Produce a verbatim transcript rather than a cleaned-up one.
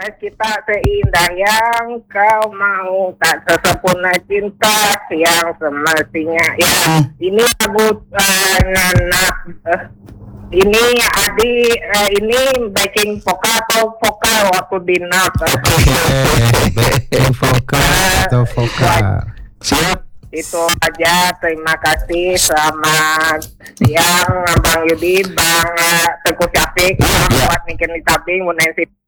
kita seindah yang kau mau, tak sesempurna cinta yang semestinya. Ya, ini lagu uh, Nana. Uh, ini Adi, uh, ini backing vokal atau vokal waktu di Nat. Backing vokal atau vokal. Siap. Itu aja, terima kasih. Selamat siang Bang Yudi, Bang uh, Teguh Syafiq, Bang Buat Nikin Nitabing, Bu Nancy.